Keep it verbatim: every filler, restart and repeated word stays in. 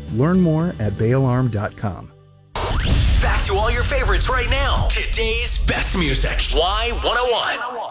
Learn more at bay alarm dot com. Back to all your favorites right now. Today's best music. Y one oh one.